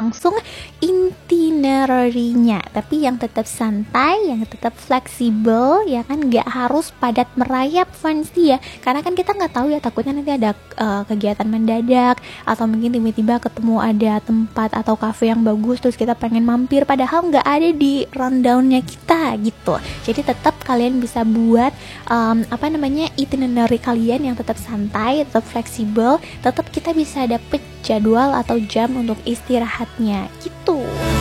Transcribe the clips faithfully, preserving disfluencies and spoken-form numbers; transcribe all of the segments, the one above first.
langsung itinerary-nya, tapi yang tetap santai, yang tetap fleksibel, ya kan, nggak harus padat merayap fancy ya, karena kan kita nggak tahu ya, takutnya nanti ada uh, kegiatan mendadak atau mungkin tiba-tiba ketemu ada tempat atau cafe yang bagus terus kita pengen mampir padahal nggak ada di rundown-nya kita gitu. Jadi tetap kalian bisa buat um, apa namanya itinerary kalian yang tetap santai, tetap fleksibel, tetap kita bisa dapet jadwal atau jam untuk istirahatnya gitu.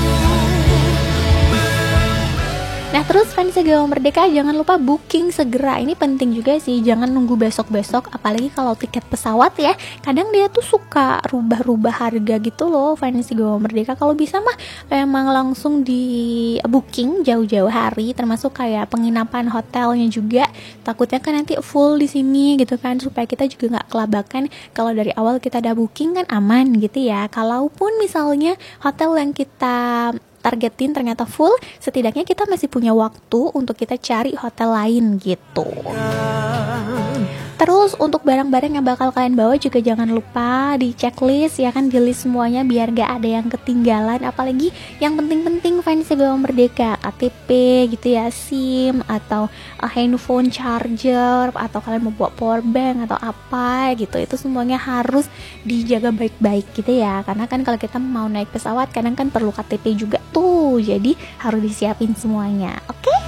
Nah terus fans Gawa Merdeka, jangan lupa booking segera. Ini penting juga sih, jangan nunggu besok-besok. Apalagi kalau tiket pesawat ya, kadang dia tuh suka rubah-rubah harga gitu loh fans Gawa Merdeka. Kalau bisa mah emang langsung di booking jauh-jauh hari, termasuk kayak penginapan hotelnya juga. Takutnya kan nanti full di sini gitu kan, supaya kita juga nggak kelabakan. Kalau dari awal kita udah booking kan aman gitu ya. Kalaupun misalnya hotel yang kita targetin ternyata full, setidaknya kita masih punya waktu untuk kita cari hotel lain gitu. Terus untuk barang-barang yang bakal kalian bawa juga jangan lupa di checklist ya kan, di list semuanya biar gak ada yang ketinggalan. Apalagi yang penting-penting fans Gawa Merdeka, K T P gitu ya, SIM atau uh, handphone charger, atau kalian mau bawa power bank atau apa gitu, itu semuanya harus dijaga baik-baik gitu ya. Karena kan kalau kita mau naik pesawat kadang kan perlu K T P juga tuh, jadi harus disiapin semuanya. Oke? Okay?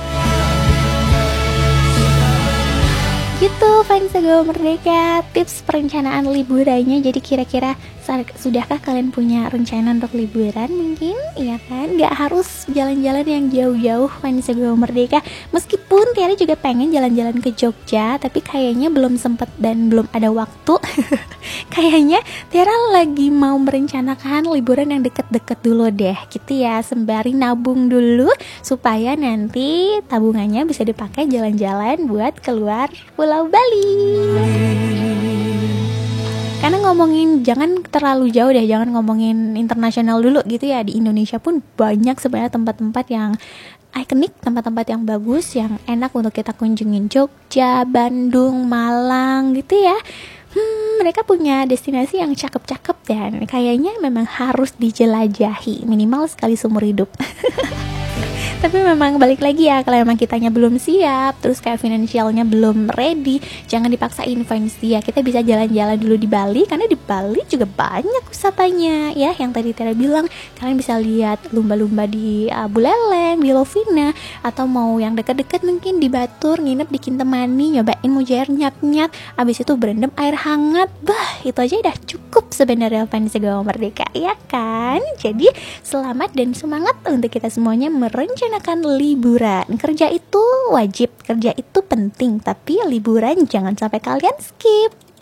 Gitu fans Gawa Merdeka, tips perencanaan liburannya. Jadi kira-kira sudahkah kalian punya rencana untuk liburan mungkin? Iya kan, gak harus jalan-jalan yang jauh-jauh fans Gawa Merdeka. Meskipun Tiara juga pengen jalan-jalan ke Jogja, tapi kayaknya belum sempet dan belum ada waktu. Kayaknya Tiara lagi mau merencanakan liburan yang deket-deket dulu deh gitu ya, sembari nabung dulu supaya nanti tabungannya bisa dipakai jalan-jalan buat keluar Pulau Bali. Karena ngomongin jangan terlalu jauh deh, jangan ngomongin internasional dulu gitu ya. Di Indonesia pun banyak sebenarnya tempat-tempat yang ikonik, tempat-tempat yang bagus, yang enak untuk kita kunjungin. Jogja, Bandung, Malang gitu ya. Hmm, mereka punya destinasi yang cakep-cakep dan kayaknya memang harus dijelajahi minimal sekali seumur hidup. Tapi memang balik lagi ya, kalau memang kitanya belum siap, terus kayak finansialnya belum ready, jangan dipaksain fans ya. Kita bisa jalan-jalan dulu di Bali, karena di Bali juga banyak wisatanya ya. Yang tadi Tera bilang, kalian bisa lihat lumba-lumba di uh, Buleleng, di Lovina, atau mau yang dekat-dekat mungkin di Batur, nginep di Kintamani, nyobain mujair nyat-nyat, abis itu berendam air hangat. Bah, itu aja udah cukup sebenarnya fans Gawa Merdeka ya kan. Jadi selamat dan semangat untuk kita semuanya merencanakan liburan. Kerja itu wajib, kerja itu penting, tapi liburan jangan sampai kalian skip.